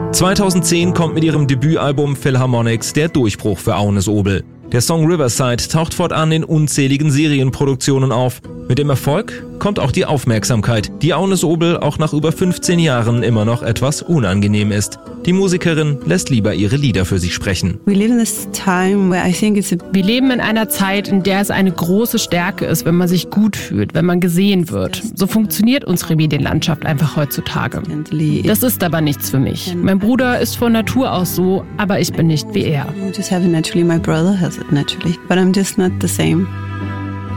2010 kommt mit ihrem Debütalbum Philharmonics der Durchbruch für Agnes Obel. Der Song Riverside taucht fortan in unzähligen Serienproduktionen auf. Mit dem Erfolg kommt auch die Aufmerksamkeit, die Agnes Obel auch nach über 15 Jahren immer noch etwas unangenehm ist. Die Musikerin lässt lieber ihre Lieder für sich sprechen. Wir leben in einer Zeit, in der es eine große Stärke ist, wenn man sich gut fühlt, wenn man gesehen wird. So funktioniert unsere Medienlandschaft einfach heutzutage. Das ist aber nichts für mich. Mein Bruder ist von Natur aus so, aber ich bin nicht wie er. Just having naturally, my brother has it naturally, but I'm just not the same.